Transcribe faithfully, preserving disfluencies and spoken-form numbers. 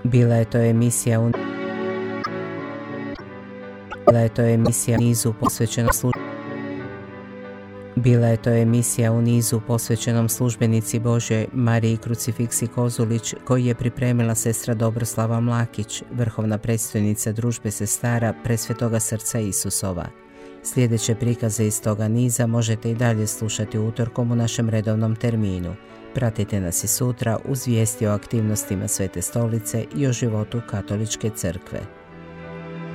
Bila je to emisija u Bila je to emisija u nizu posvećenom slu... Bila je to emisija u nizu posvećenom službenici Božjoj Mariji Krucifiksi Kozulić, koji je pripremila sestra Dobroslava Mlakić, vrhovna predstojnica Družbe sestara Presvetoga srca Isusova. Sljedeće prikaze iz toga niza možete i dalje slušati utorkom u našem redovnom terminu. Pratite nas i sutra uz vijesti o aktivnostima Svete Stolice i o životu Katoličke crkve.